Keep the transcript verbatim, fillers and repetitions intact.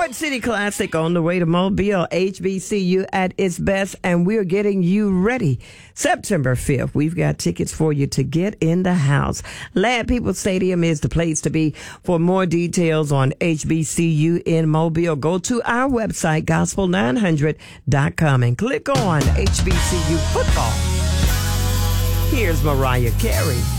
Mud City Classic on the way to Mobile. H B C U at its best, and we're getting you ready. September fifth, we've got tickets for you to get in the house. Lad People Stadium is the place to be. For more details on H B C U in Mobile, go to our website, gospel nine hundred dot com, and click on H B C U football. Here's Mariah Carey.